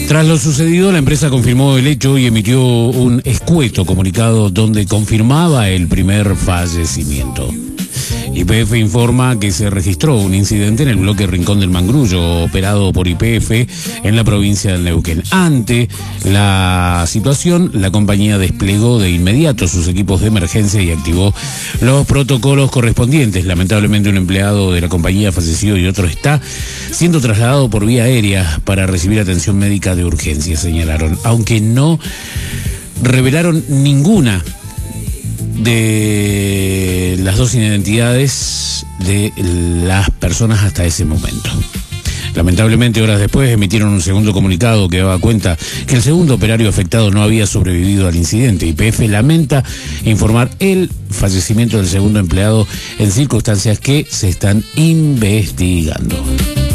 Tras lo sucedido, la empresa confirmó el hecho y emitió un escueto comunicado donde confirmaba el primer fallecimiento. YPF informa que se registró un incidente en el bloque Rincón del Mangrullo, operado por YPF en la provincia del Neuquén. Ante la situación, la compañía desplegó de inmediato sus equipos de emergencia y activó los protocolos correspondientes. Lamentablemente, un empleado de la compañía falleció y otro está siendo trasladado por vía aérea para recibir atención médica de urgencia, señalaron, aunque no revelaron ninguna de las dos identidades de las personas hasta ese momento. Lamentablemente, horas después emitieron un segundo comunicado que daba cuenta que el segundo operario afectado no había sobrevivido al incidente. YPF lamenta informar el fallecimiento del segundo empleado en circunstancias que se están investigando.